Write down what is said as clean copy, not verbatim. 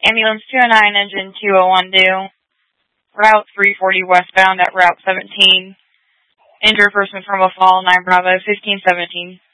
Ambulance 209, engine 201 due. Route 340 westbound at Route 17. Injured person from a fall, 9 Bravo, 1517.